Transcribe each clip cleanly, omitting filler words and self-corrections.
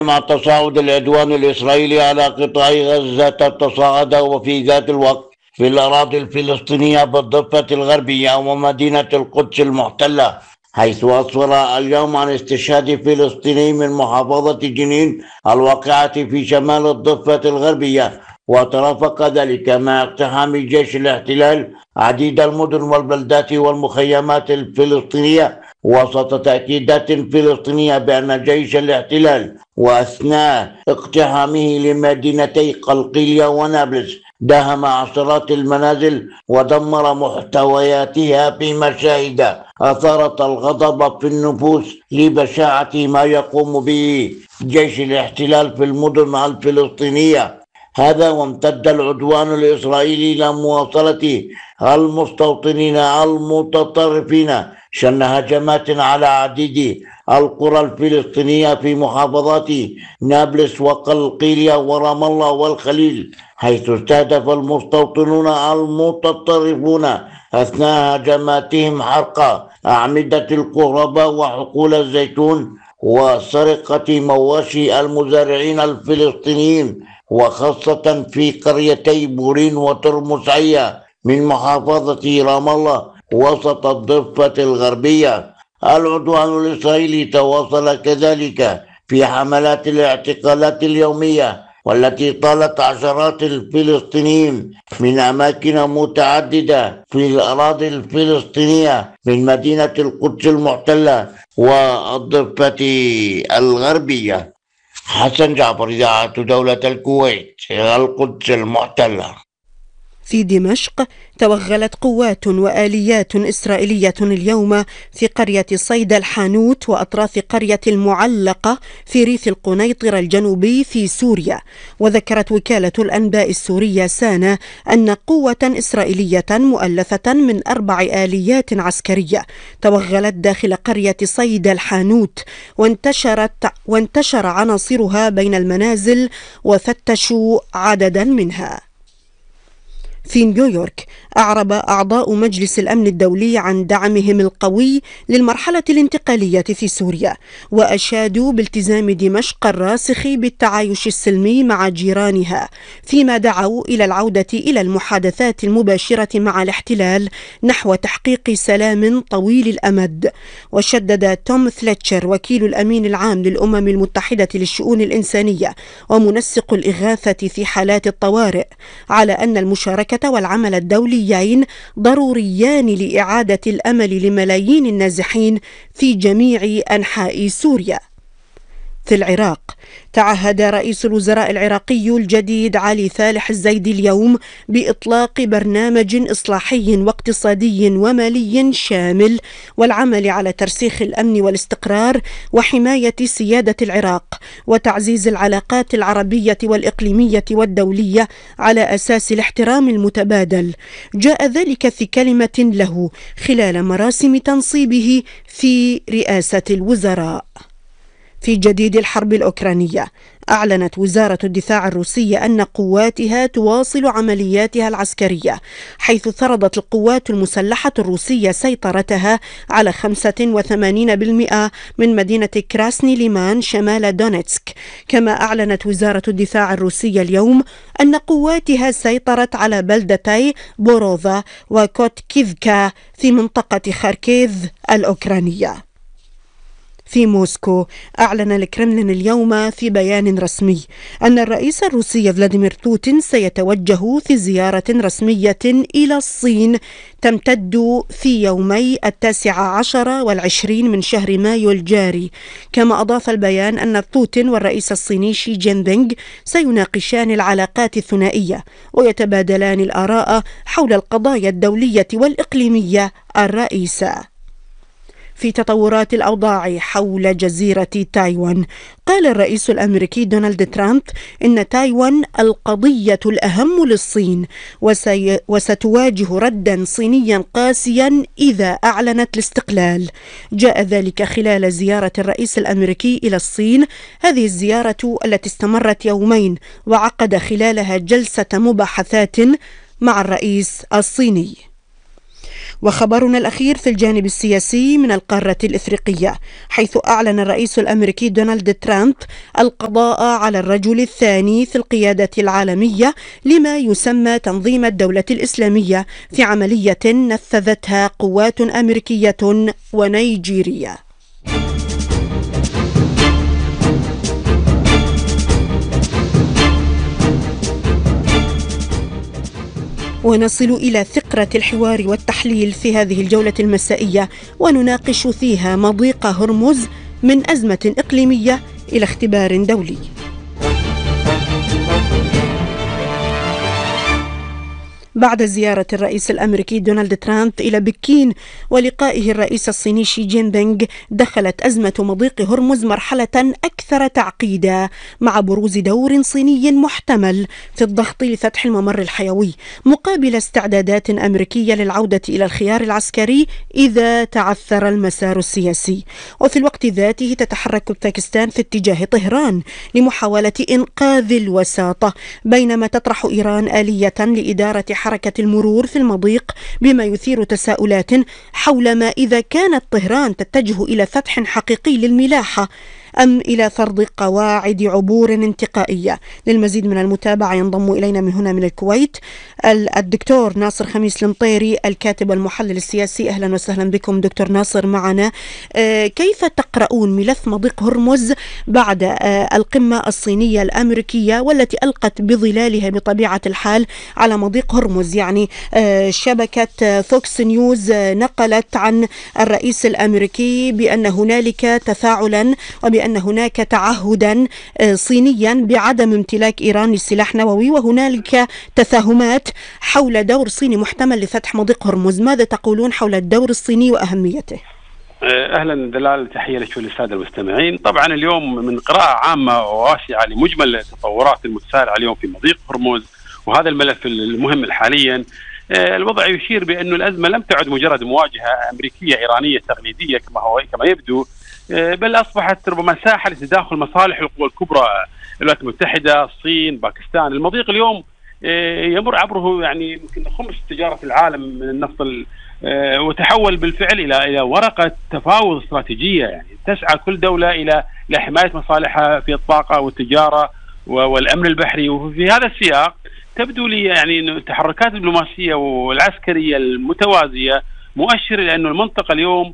مع تصاعد العدوان الإسرائيلي على قطاع غزة تصاعد وفي ذات الوقت في الأراضي الفلسطينية بالضفة الغربية ومدينة القدس المحتلة، حيث أسفر اليوم عن استشهاد فلسطيني من محافظة جنين الواقعة في شمال الضفة الغربية. وترافق ذلك مع اقتحام جيش الاحتلال عديد المدن والبلدات والمخيمات الفلسطينية وسط تأكيدات فلسطينية بأن جيش الاحتلال وأثناء اقتحامه لمدينتي قلقيلية ونابلس داهم عشرات المنازل ودمر محتوياتها في مشاهد أثارت الغضب في النفوس لبشاعة ما يقوم به جيش الاحتلال في المدن الفلسطينية. هذا وامتد العدوان الإسرائيلي إلى مواصلة المستوطنين المتطرفين شن هجمات على عديد القرى الفلسطينية في محافظات نابلس وقلقيلية ورام الله والخليل، حيث استهدف المستوطنون المتطرفون أثناء هجماتهم حرق أعمدة الكهرباء وحقول الزيتون وسرقة مواشي المزارعين الفلسطينيين، وخاصة في قريتي بورين وترمسعية من محافظة رام الله وسط الضفة الغربية. العدوان الإسرائيلي تواصل كذلك في حملات الاعتقالات اليومية والتي طالت عشرات الفلسطينيين من أماكن متعددة في الأراضي الفلسطينية من مدينة القدس المحتلة والضفة الغربية. حسن جعفر، إذاعة دولة الكويت، القدس المحتلة. في دمشق توغلت قوات وآليات إسرائيلية اليوم في قرية صيدا الحانوت وأطراف قرية المعلقة في ريف القنيطرة الجنوبي في سوريا. وذكرت وكالة الأنباء السورية سانا أن قوة إسرائيلية مؤلفة من 4 آليات عسكرية توغلت داخل قرية صيدا الحانوت وانتشر عناصرها بين المنازل وفتشوا عددا منها. في نيويورك أعرب أعضاء مجلس الأمن الدولي عن دعمهم القوي للمرحلة الانتقالية في سوريا، وأشادوا بالتزام دمشق الراسخ بالتعايش السلمي مع جيرانها، فيما دعوا إلى العودة إلى المحادثات المباشرة مع الاحتلال نحو تحقيق سلام طويل الأمد. وشدد توم فليتشر وكيل الأمين العام للأمم المتحدة للشؤون الإنسانية ومنسق الإغاثة في حالات الطوارئ على أن المشاركة والعمل الدوليين ضروريان لإعادة الأمل لملايين النازحين في جميع أنحاء سوريا. في العراق تعهد رئيس الوزراء العراقي الجديد علي فالح الزيدي اليوم بإطلاق برنامج إصلاحي واقتصادي ومالي شامل والعمل على ترسيخ الأمن والاستقرار وحماية سيادة العراق وتعزيز العلاقات العربية والإقليمية والدولية على أساس الاحترام المتبادل. جاء ذلك في كلمة له خلال مراسم تنصيبه في رئاسة الوزراء. في جديد الحرب الأوكرانية أعلنت وزارة الدفاع الروسية أن قواتها تواصل عملياتها العسكرية، حيث فرضت القوات المسلحة الروسية سيطرتها على 85% من مدينة كراسني ليمان شمال دونيتسك. كما أعلنت وزارة الدفاع الروسية اليوم أن قواتها سيطرت على بلدتي بوروفا وكوتكيفكا في منطقة خاركيف الأوكرانية. في موسكو أعلن الكرملين اليوم في بيان رسمي أن الرئيس الروسي فلاديمير بوتين سيتوجه في زيارة رسمية إلى الصين تمتد في يومي 19 و20 من شهر مايو الجاري. كما أضاف البيان أن بوتين والرئيس الصيني شي جين بينغ سيناقشان العلاقات الثنائية ويتبادلان الآراء حول القضايا الدولية والإقليمية الرئيسة. في تطورات الأوضاع حول جزيرة تايوان، قال الرئيس الأمريكي دونالد ترامب إن تايوان القضية الأهم للصين وستواجه ردا صينيا قاسيا إذا أعلنت الاستقلال. جاء ذلك خلال زيارة الرئيس الأمريكي إلى الصين، هذه الزيارة التي استمرت يومين وعقد خلالها جلسة مباحثات مع الرئيس الصيني. وخبرنا الأخير في الجانب السياسي من القارة الإفريقية، حيث أعلن الرئيس الأمريكي دونالد ترامب القضاء على الرجل الثاني في القيادة العالمية لما يسمى تنظيم الدولة الإسلامية في عملية نفذتها قوات أمريكية ونيجيرية. ونصل إلى فقرة الحوار والتحليل في هذه الجولة المسائية، ونناقش فيها مضيق هرمز من أزمة إقليمية إلى اختبار دولي. بعد زيارة الرئيس الأمريكي دونالد ترامب إلى بكين ولقائه الرئيس الصيني شي جين بينغ، دخلت أزمة مضيق هرمز مرحلة أكثر تعقيدا مع بروز دور صيني محتمل في الضغط لفتح الممر الحيوي مقابل استعدادات أمريكية للعودة إلى الخيار العسكري إذا تعثر المسار السياسي. وفي الوقت ذاته تتحرك باكستان في اتجاه طهران لمحاولة إنقاذ الوساطة، بينما تطرح إيران آلية لإدارة حركة المرور في المضيق، بما يثير تساؤلات حول ما إذا كانت طهران تتجه إلى فتح حقيقي للملاحة أم إلى فرض قواعد عبور انتقائية. للمزيد من المتابعة ينضم إلينا من هنا من الكويت الدكتور ناصر خميس المطيري، الكاتب والمحلل السياسي. أهلا وسهلا بكم دكتور ناصر معنا. كيف تقرؤون ملف مضيق هرمز بعد القمة الصينية الأمريكية والتي ألقت بظلالها بطبيعة الحال على مضيق هرمز؟ يعني شبكة فوكس نيوز نقلت عن الرئيس الأمريكي بأن هنالك تفاعلا وبأن هناك تعهدا صينيا بعدم امتلاك إيران لسلاح نووي، وهنالك تفاهمات حول دور صيني محتمل لفتح مضيق هرمز. ماذا تقولون حول الدور الصيني وأهميته؟ أهلا دلال، تحية لك وللسادة المستمعين. طبعا اليوم من قراءة عامة وواسعة لمجمل التطورات المتسارعة اليوم في مضيق هرمز وهذا الملف المهم حاليا، الوضع يشير بأن الأزمة لم تعد مجرد مواجهة أمريكية إيرانية تقليدية كما يبدو، بل أصبحت ربما ساحة لتداخل مصالح القوى الكبرى، الولايات المتحدة، الصين، باكستان. المضيق اليوم يمر عبره يعني يمكن خمس تجارة العالم من النفط، وتحول بالفعل إلى ورقة تفاوض استراتيجية، يعني تسعى كل دولة إلى حماية مصالحها في الطاقة والتجارة والأمن البحري. وفي هذا السياق تبدو لي يعني التحركات الدبلوماسية والعسكرية المتوازية مؤشر إلى أن المنطقة اليوم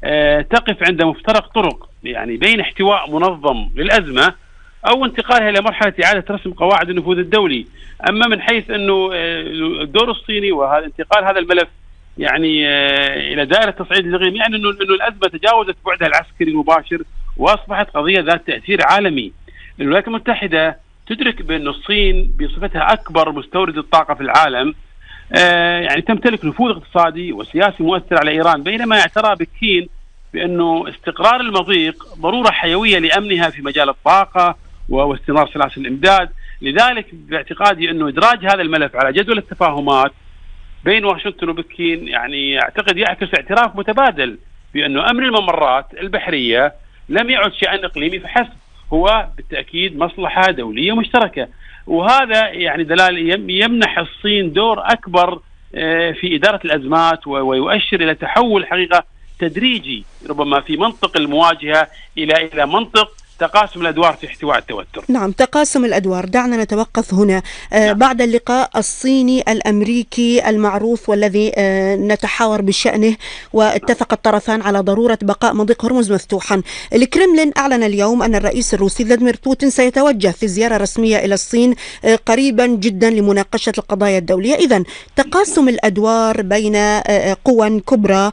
تقف عند مفترق طرق، يعني بين احتواء منظم للأزمة أو انتقالها إلى مرحلة إعادة رسم قواعد النفوذ الدولي. أما من حيث أنه الدور الصيني وهذا انتقال هذا الملف يعني إلى دائرة تصعيد الإقليم، يعني أنه الأزمة تجاوزت بعدها العسكري المباشر وأصبحت قضية ذات تأثير عالمي. الولايات المتحدة تدرك بأن الصين بصفتها أكبر مستورد الطاقة في العالم يعني تمتلك نفوذ اقتصادي وسياسي مؤثر على إيران، بينما يعترى بكين بأنه استقرار المضيق ضرورة حيوية لأمنها في مجال الطاقة واستمرار سلاسل الإمداد. لذلك باعتقادي أنه إدراج هذا الملف على جدول التفاهمات بين واشنطن وبكين يعني أعتقد يعكس اعتراف متبادل بأنه أمن الممرات البحرية لم يعد شأن إقليمي فحسب، هو بالتأكيد مصلحة دولية مشتركة. وهذا يعني دلال يمنح الصين دور أكبر في إدارة الأزمات، ويؤشر إلى تحول حقيقة تدريجي ربما في منطق المواجهة إلى منطق تقاسم الأدوار في احتواء التوتر. نعم، تقاسم الأدوار. دعنا نتوقف هنا. بعد اللقاء الصيني الأمريكي المعروف والذي نتحاور بشأنه، واتفق الطرفان على ضرورة بقاء مضيق هرمز مفتوحا، الكرملين أعلن اليوم أن الرئيس الروسي فلاديمير بوتين سيتوجه في زيارة رسمية إلى الصين قريبا جدا لمناقشة القضايا الدولية. إذن تقاسم الأدوار بين قوى كبرى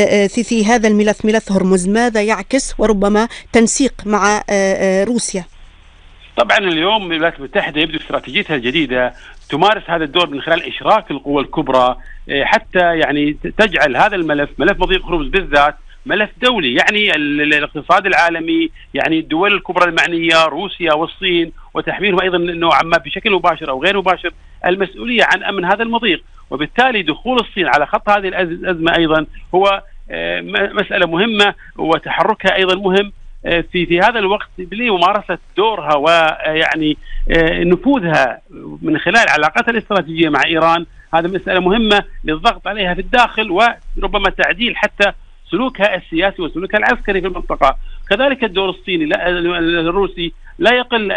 في هذا الملف، ملف هرمز، ماذا يعكس؟ وربما تنسيق مع روسيا. طبعا اليوم الولايات المتحدة يبدو استراتيجيتها الجديدة تمارس هذا الدور من خلال إشراك القوى الكبرى حتى يعني تجعل هذا الملف، ملف مضيق هرمز بالذات، ملف دولي. يعني الاقتصاد العالمي، يعني الدول الكبرى المعنية روسيا والصين، وتحميلهم أيضا نوعا ما بشكل مباشر أو غير مباشر المسؤولية عن أمن هذا المضيق. وبالتالي دخول الصين على خط هذه الأزمة أيضا هو مسألة مهمة، وتحركها أيضا مهم في هذا الوقت لممارسة دورها ويعني نفوذها من خلال علاقاتها الاستراتيجية مع إيران هذا مسألة مهمة للضغط عليها في الداخل، وربما تعديل حتى سلوكها السياسي وسلوكها العسكري في المنطقة. كذلك الدور الصيني الروسي لا يقل